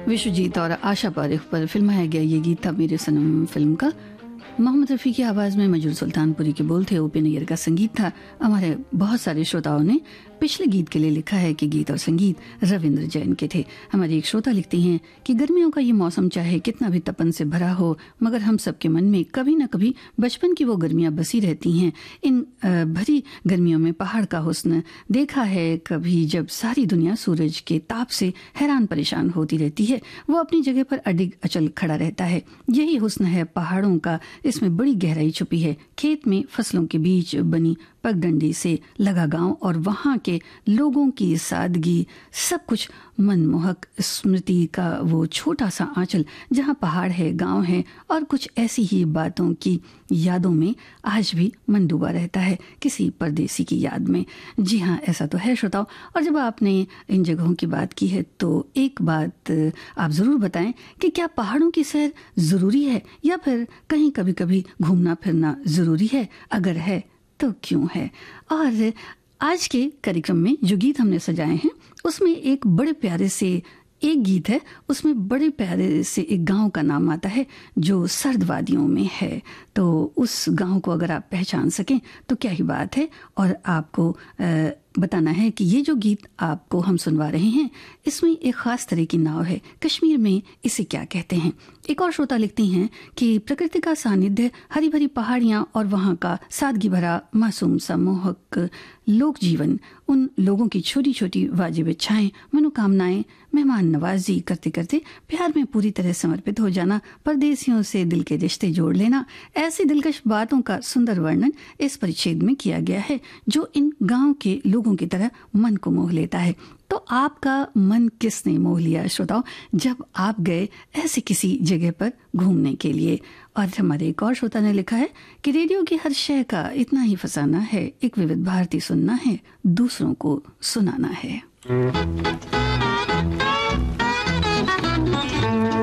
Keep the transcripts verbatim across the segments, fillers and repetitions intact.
विश्वजीत और आशा पारेख पर फिल्माया गया ये गीत था मेरे सनम फिल्म का। मोहम्मद रफ़ी की आवाज़ में मजरूर सुल्तानपुरी के बोल थे, ओपी नैयर का संगीत था। हमारे बहुत सारे श्रोताओं ने पिछले गीत के लिए लिखा है कि गीत और संगीत रविंद्र जैन के थे। हमारी एक श्रोता लिखती हैं कि गर्मियों का ये मौसम चाहे कितना भी तपन से भरा हो, मगर हम सबके मन में कभी न कभी बचपन की वो गर्मियाँ बसी रहती हैं। इन भरी गर्मियों में पहाड़ का हुस्न देखा है कभी, जब सारी दुनिया सूरज के ताप से हैरान परेशान होती रहती है, वो अपनी जगह पर अडिग अचल खड़ा रहता है। यही हुस्न है पहाड़ों का, इसमें बड़ी गहराई छुपी है। खेत में फसलों के बीच बनी पगडंडी से लगा गांव और वहां के लोगों की सादगी, सब कुछ मनमोहक स्मृति का वो छोटा सा आंचल जहां पहाड़ है, गांव है और कुछ ऐसी ही बातों की यादों में आज भी मन डूबा रहता है, किसी परदेसी की याद में। जी हाँ, ऐसा तो है श्रोताओ। और जब आपने इन जगहों की बात की है तो एक बात आप ज़रूर बताएं कि क्या पहाड़ों की सैर ज़रूरी है या फिर कहीं कभी कभी घूमना फिरना ज़रूरी है? अगर है तो क्यों है? और आज के कार्यक्रम में जो गीत हमने सजाए हैं उसमें एक बड़े प्यारे से एक गीत है, उसमें बड़े प्यारे से एक गांव का नाम आता है जो सर्द वादियों में है। तो उस गांव को अगर आप पहचान सकें तो क्या ही बात है। और आपको आ, बताना है कि ये जो गीत आपको हम सुनवा रहे हैं इसमें एक ख़ास तरह की नाव है। कश्मीर में इसे क्या कहते हैं? एक और श्रोता लिखती हैं कि प्रकृति का सानिध्य, हरी भरी पहाड़ियाँ और वहाँ का सादगी भरा मासूम सा मोहक लोक जीवन, उन लोगों की छोटी छोटी वाजिब इच्छाएं, मनोकामनाएं, मेहमान नवाजी करते करते प्यार में पूरी तरह समर्पित हो जाना, परदेसियों से दिल के रिश्ते जोड़ लेना, ऐसी दिलकश बातों का सुंदर वर्णन इस परिच्छेद में किया गया है जो इन गांव के लोगों की तरह मन को मोह लेता है। तो आपका मन किसने मोह लिया श्रोताओं जब आप गए ऐसे किसी जगह पर घूमने के लिए? और हमारे एक और श्रोता ने लिखा है कि रेडियो की हर शय का इतना ही फसाना है, एक विविध भारती सुनना है, दूसरों को सुनाना है।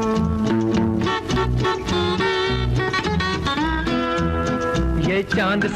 ये चांद